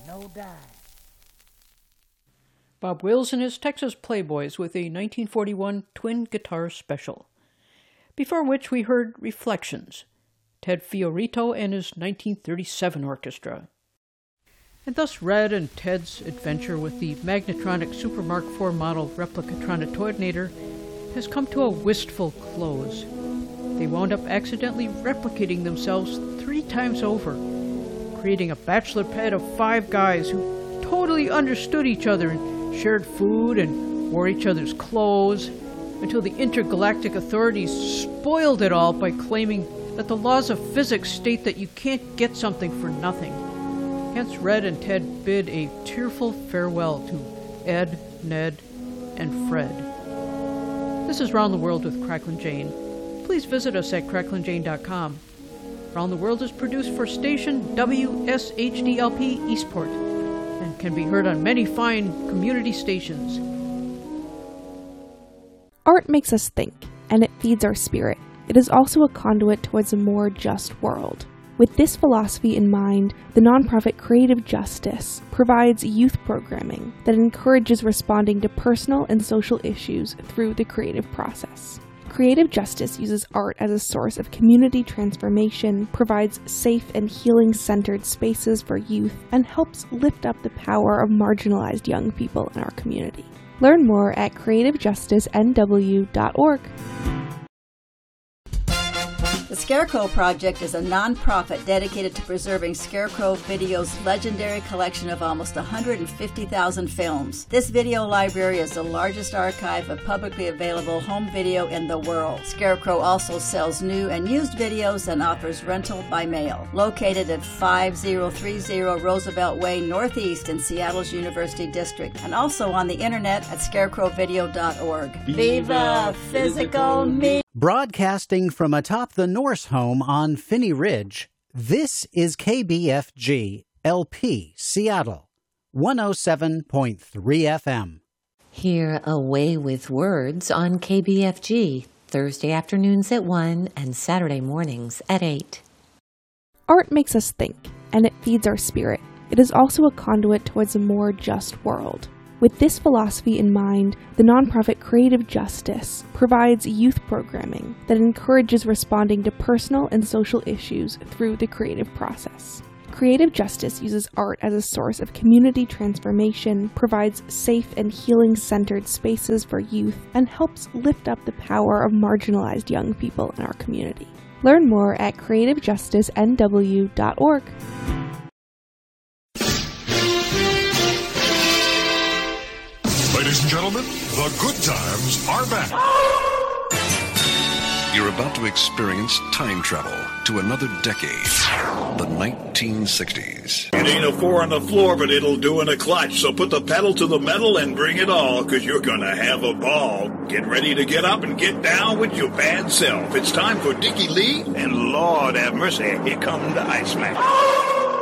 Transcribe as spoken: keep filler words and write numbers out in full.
no die. Bob Wills and his Texas Playboys with a nineteen forty-one twin guitar special. Before which we heard Reflections, Ted Fiorito and his nineteen thirty-seven orchestra. And thus Red and Ted's adventure with the Magnetronic Super Mark four model Replicatron Toynator has come to a wistful close. They wound up accidentally replicating themselves three times over, creating a bachelor pad of five guys who totally understood each other and shared food and wore each other's clothes, until the intergalactic authorities spoiled it all by claiming that the laws of physics state that you can't get something for nothing. Hence Red and Ted bid a tearful farewell to Ed, Ned, and Fred. This is Round the World with Cracklin' Jane. Please visit us at cracklin jane dot com. Round the World is produced for station W S H D L P Eastport and can be heard on many fine community stations. Art makes us think, and it feeds our spirit. It is also a conduit towards a more just world. With this philosophy in mind, the nonprofit Creative Justice provides youth programming that encourages responding to personal and social issues through the creative process. Creative Justice uses art as a source of community transformation, provides safe and healing-centered spaces for youth, and helps lift up the power of marginalized young people in our community. Learn more at creative justice n w dot org. The Scarecrow Project is a non-profit dedicated to preserving Scarecrow Video's legendary collection of almost one hundred fifty thousand films. This video library is the largest archive of publicly available home video in the world. Scarecrow also sells new and used videos and offers rental by mail. Located at five oh three oh Roosevelt Way Northeast in Seattle's University District, and also on the internet at scarecrow video dot org. Viva Physical Me! Broadcasting from atop the Norse home on Finney Ridge, this is K B F G L P Seattle, one oh seven point three F M. Hear Away with Words on K B F G, Thursday afternoons at one and Saturday mornings at eight. Art makes us think, and it feeds our spirit. It is also a conduit towards a more just world. With this philosophy in mind, the nonprofit Creative Justice provides youth programming that encourages responding to personal and social issues through the creative process. Creative Justice uses art as a source of community transformation, provides safe and healing-centered spaces for youth, and helps lift up the power of marginalized young people in our community. Learn more at creative justice n w dot org. Ladies and gentlemen, the good times are back. You're about to experience time travel to another decade, the nineteen sixties. It ain't a four on the floor, but it'll do in a clutch. So put the pedal to the metal and bring it all, because you're going to have a ball. Get ready to get up and get down with your bad self. It's time for Dickie Lee, and Lord have mercy, here comes the Iceman.